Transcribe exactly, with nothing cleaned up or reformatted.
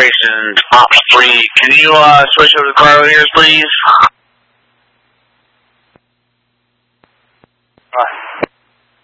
operations, Ops three. Can you uh, switch over to Cargo here, please?